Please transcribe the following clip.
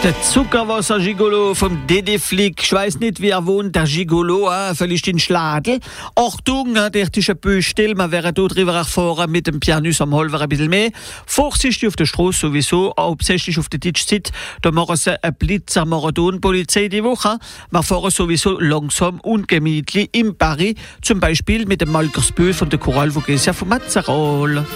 Der Zuckerwasser-Gigolo vom Dede Flick. Ich weiß nicht, wie wohnt, der Gigolo, vielleicht in Schladl. Achtung, der ist ein bisschen still, man wäre dort drüber fahren mit dem Pianus am Holver ein bisschen mehr. Vorsichtig auf der Straße sowieso, hauptsächlich auf der Ditschzeit. Da machen sie eine Blitzer-Marathon-Polizei die Woche. Wir fahren sowieso langsam und gemütlich im Paris, zum Beispiel mit dem Malkersbühl von der Chorale Vogesia von Mazarol.